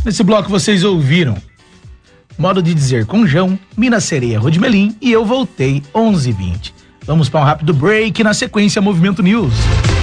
Nesse bloco vocês ouviram Modo de Dizer com João, Mina Sereia, Rodmelim e Eu Voltei 11:20. Vamos para um rápido break, na sequência Movimento News.